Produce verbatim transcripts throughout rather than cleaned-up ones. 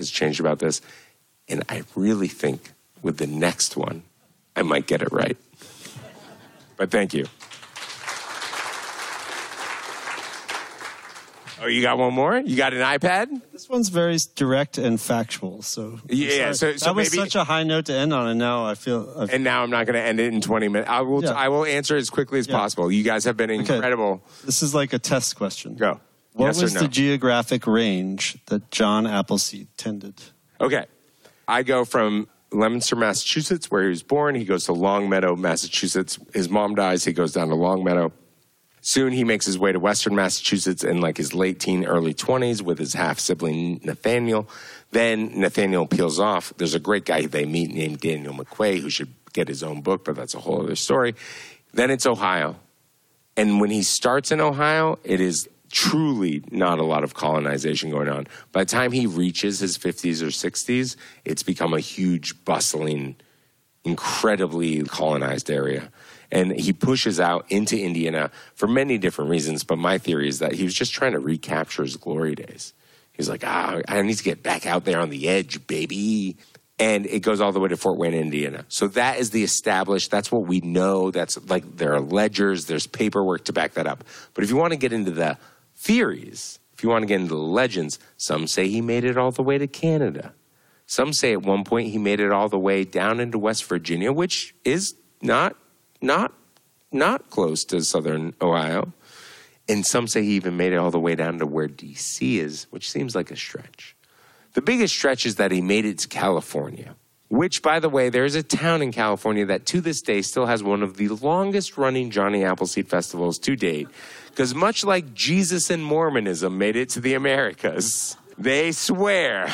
has changed about this. And I really think with the next one, I might get it right. But thank you. Oh, you got one more? You got an iPad? This one's very direct and factual. So yeah, so, so that was maybe, such a high note to end on, and now I feel. I've, and now I'm not going to end it in twenty minutes. I will. Yeah. I will answer as quickly as yeah. possible. You guys have been incredible. Okay. This is like a test question. Go. What yes was or no? the geographic range that John Appleseed tended? Okay, I go from Leominster, Massachusetts, where he was born. He goes to Longmeadow, Massachusetts. His mom dies. He goes down to Longmeadow. Soon he makes his way to Western Massachusetts in like his late teen, early twenties with his half-sibling Nathaniel. Then Nathaniel peels off. There's a great guy they meet named Daniel McQuay who should get his own book, but that's a whole other story. Then it's Ohio. And when he starts in Ohio, it is truly not a lot of colonization going on. By the time he reaches his fifties or sixties, it's become a huge, bustling, incredibly colonized area. And he pushes out into Indiana for many different reasons, but my theory is that he was just trying to recapture his glory days. He's like, ah, I need to get back out there on the edge, baby. And it goes all the way to Fort Wayne, Indiana. So that is the established, that's what we know. That's like, there are ledgers, there's paperwork to back that up. But if you want to get into the theories, if you want to get into the legends, some say he made it all the way to Canada. Some say at one point he made it all the way down into West Virginia, which is not Not, not close to southern Ohio. And some say he even made it all the way down to where D C is, which seems like a stretch. The biggest stretch is that he made it to California, which, by the way, there's a town in California that to this day still has one of the longest running Johnny Appleseed festivals to date. Because much like Jesus and Mormonism made it to the Americas, they swear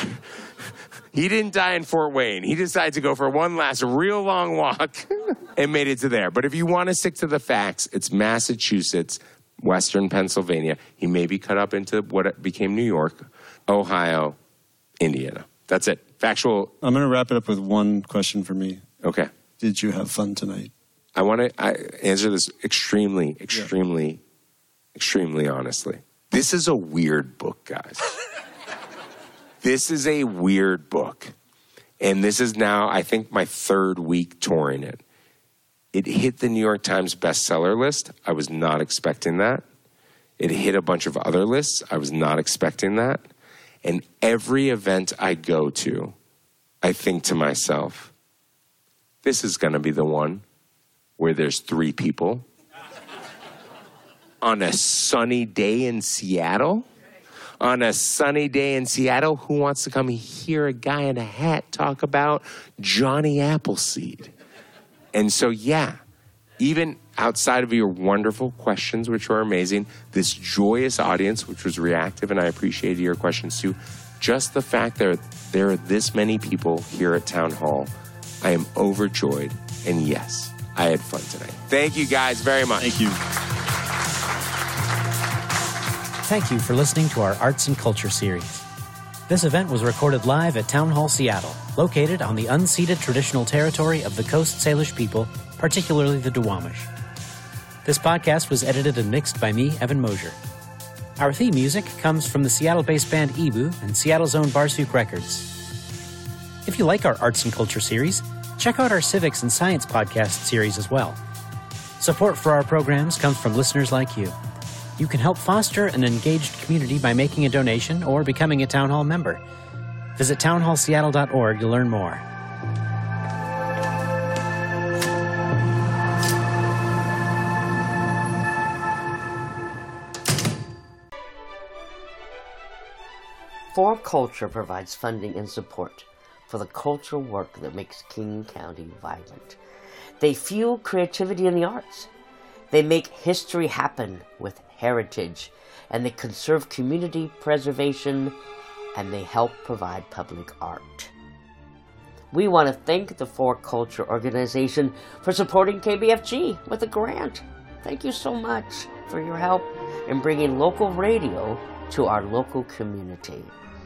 he didn't die in Fort Wayne. He decided to go for one last real long walk and made it to there. But if you want to stick to the facts, it's Massachusetts, Western Pennsylvania. He may be cut up into what became New York, Ohio, Indiana. That's it. Factual. I'm going to wrap it up with one question for me. Okay. Did you have fun tonight? I want to I answer this extremely, extremely, yeah. extremely honestly. This is a weird book, guys. This is a weird book. And this is now, I think, my third week touring it. It hit the New York Times bestseller list. I was not expecting that. It hit a bunch of other lists. I was not expecting that. And every event I go to, I think to myself, this is going to be the one where there's three people on a sunny day in Seattle. On a sunny day in Seattle, who wants to come hear a guy in a hat talk about Johnny Appleseed? And so, yeah, even outside of your wonderful questions, which were amazing, this joyous audience, which was reactive, and I appreciated your questions too, just the fact that there are this many people here at Town Hall, I am overjoyed. And yes, I had fun tonight. Thank you guys very much. Thank you. Thank you for listening to our Arts and Culture series. This event was recorded live at Town Hall Seattle, located on the unceded traditional territory of the Coast Salish people, particularly the Duwamish. This podcast was edited and mixed by me, Evan Mosier. Our theme music comes from the Seattle-based band Ebu and Seattle's own Barsuk Records. If you like our Arts and Culture series, check out our Civics and Science podcast series as well. Support for our programs comes from listeners like you. You can help foster an engaged community by making a donation or becoming a Town Hall member. Visit town hall seattle dot org to learn more. For Culture provides funding and support for the cultural work that makes King County vibrant. They fuel creativity in the arts. They make history happen with heritage, and they conserve community preservation, and they help provide public art. We want to thank the For Culture organization for supporting K B F G with a grant. Thank you so much for your help in bringing local radio to our local community.